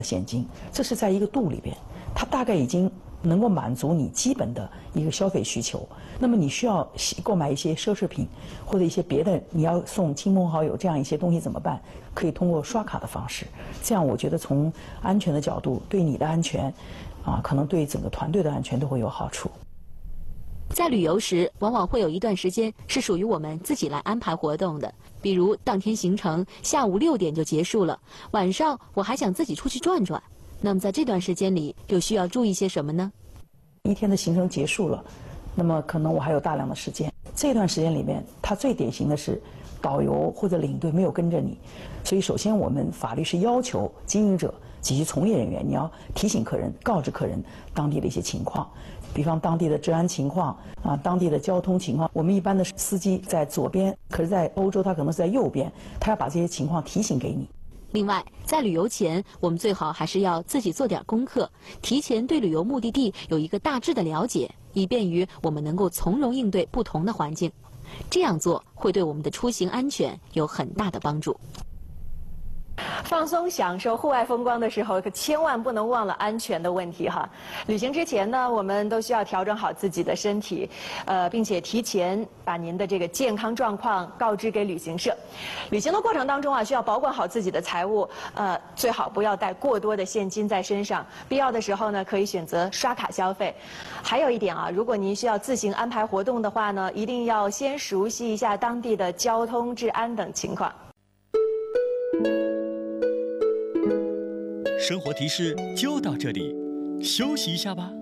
现金，这是在一个度里边，它大概已经能够满足你基本的一个消费需求。那么你需要购买一些奢侈品或者一些别的，你要送亲朋好友这样一些东西怎么办？可以通过刷卡的方式。这样我觉得从安全的角度，对你的安全，可能对整个团队的安全都会有好处。 在旅游时，往往会有一段时间是属于我们自己来安排活动的，比如当天行程下午6点就结束了，晚上我还想自己出去转转。那么在这段时间里，又需要注意些什么呢？ 一天的行程结束了，那么可能我还有大量的时间。这段时间里面，它最典型的是导游或者领队没有跟着你，所以首先我们法律是要求经营者及其从业人员，你要提醒客人、告知客人当地的一些情况。比方当地的治安情况当地的交通情况，我们一般的司机在左边，可是在欧洲他可能是在右边，他要把这些情况提醒给你。 另外，在旅游前，我们最好还是要自己做点功课，提前对旅游目的地有一个大致的了解，以便于我们能够从容应对不同的环境。这样做会对我们的出行安全有很大的帮助。 放松享受户外风光的时候，可千万不能忘了安全的问题哈。旅行之前呢，我们都需要调整好自己的身体，并且提前把您的这个健康状况告知给旅行社。旅行的过程当中需要保管好自己的财物，最好不要带过多的现金在身上。必要的时候呢，可以选择刷卡消费。还有一点如果您需要自行安排活动的话呢，一定要先熟悉一下当地的交通、治安等情况。 生活提示就到这里，休息一下吧。